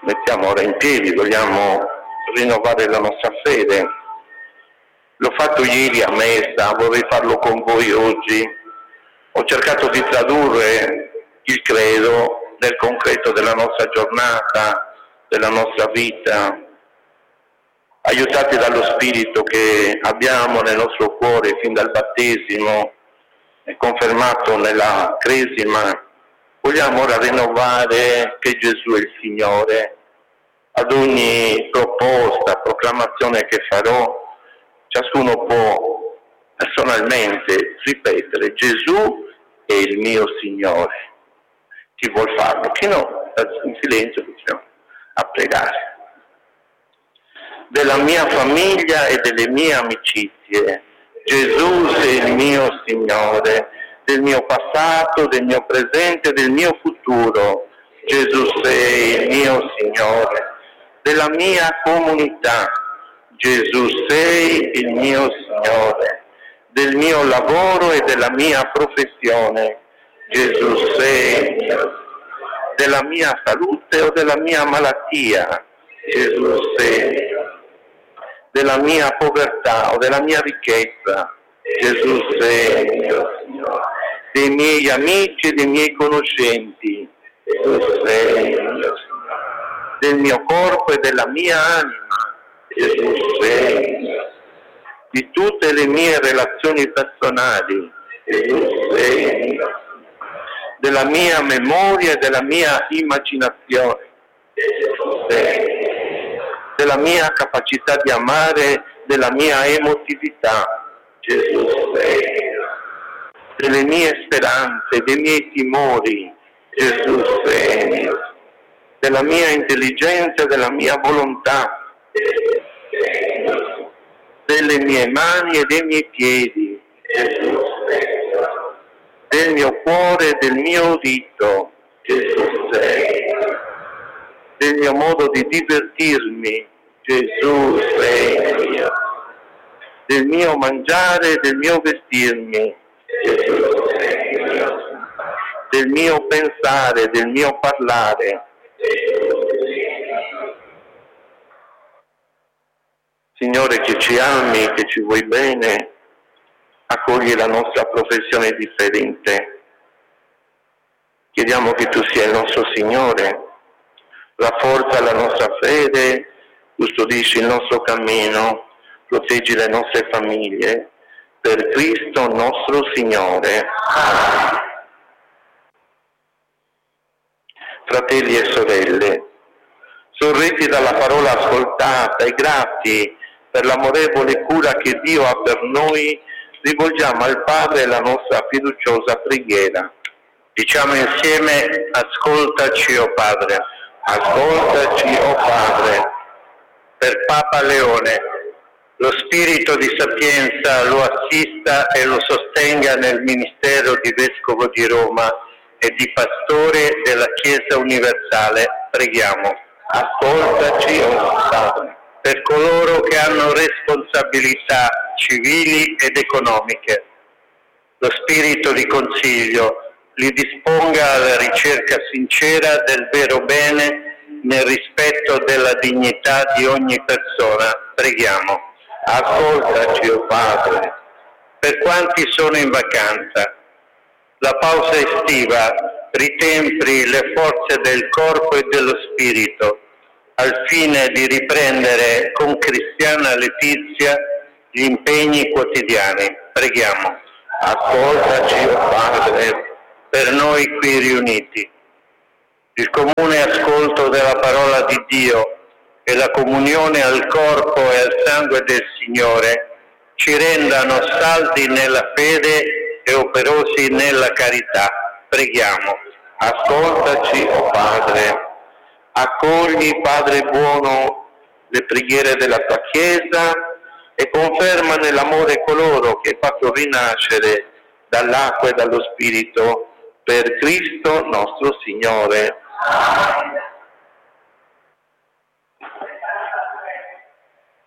mettiamo ora in piedi, vogliamo rinnovare la nostra fede. L'ho fatto ieri a messa, vorrei farlo con voi oggi. Ho cercato di tradurre il credo nel concreto della nostra giornata, della nostra vita, aiutati dallo Spirito che abbiamo nel nostro cuore fin dal battesimo e confermato nella cresima. Vogliamo ora rinnovare che Gesù è il Signore. Ad ogni proposta, proclamazione che farò, ciascuno può personalmente ripetere: Gesù è il mio Signore. Chi vuol farlo? Chi no? In silenzio possiamo a pregare. Della mia famiglia e delle mie amicizie, Gesù sei il mio Signore. Del mio passato, del mio presente, del mio futuro, Gesù sei il mio Signore. Della mia comunità, Gesù sei il mio Signore. Del mio lavoro e della mia professione, Gesù sei il mio Signore. Della mia salute o della mia malattia, Gesù sei. Della mia povertà o della mia ricchezza, Gesù sei il mio Signore. Dei miei amici e dei miei conoscenti, Gesù sei il mio Signore. Del mio corpo e della mia anima, Gesù sei il mio Signore. Di tutte le mie relazioni personali, Gesù sei il mio Signore. Della mia memoria e della mia immaginazione, Gesù sei il mio Signore. Della mia capacità di amare, della mia emotività, Gesù sei. Delle mie speranze, dei miei timori, Gesù sei. Della mia intelligenza e della mia volontà, Gesù sei. Delle mie mani e dei miei piedi, Gesù sei. Del mio cuore e del mio udito, Gesù sei. Del mio modo di divertirmi, Gesù sei mio. Del mio mangiare e del mio vestirmi, Gesù sei mio. Del mio pensare, del mio parlare, Gesù sei mio. Signore, che ci ami, che ci vuoi bene, accogli la nostra professione differente. Chiediamo che tu sia il nostro Signore, rafforza la nostra fede, custodisci il nostro cammino, proteggi le nostre famiglie, per Cristo nostro Signore. Amen. Fratelli e sorelle, sorretti dalla parola ascoltata e grati per l'amorevole cura che Dio ha per noi, rivolgiamo al Padre la nostra fiduciosa preghiera. Diciamo insieme: ascoltaci, o Padre. Ascoltaci, o Padre. Per Papa Leone, lo spirito di sapienza lo assista e lo sostenga nel ministero di Vescovo di Roma e di Pastore della Chiesa Universale. Preghiamo. Ascoltaci, o Padre. Per coloro che hanno responsabilità civili ed economiche, lo spirito di consiglio li disponga alla ricerca sincera del vero bene nel rispetto della dignità di ogni persona. Preghiamo. Ascoltaci, o Padre. Per quanti sono in vacanza, la pausa estiva ritempri le forze del corpo e dello spirito al fine di riprendere con cristiana letizia gli impegni quotidiani. Preghiamo. Ascoltaci, o Padre. Per noi qui riuniti, il comune ascolto della parola di Dio e la comunione al corpo e al sangue del Signore ci rendano saldi nella fede e operosi nella carità. Preghiamo. Ascoltaci, o Padre. Accogli, Padre buono, le preghiere della tua Chiesa e conferma nell'amore coloro che hai fatto rinascere dall'acqua e dallo Spirito, per Cristo nostro Signore. Amen.